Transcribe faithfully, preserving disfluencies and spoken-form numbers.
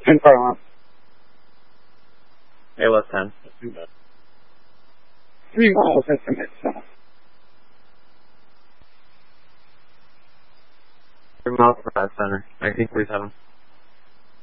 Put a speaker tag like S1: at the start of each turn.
S1: ten car lamp.
S2: A less ten.
S1: Three miles estimate south.
S2: Three miles for that center. nineteen forty-seven.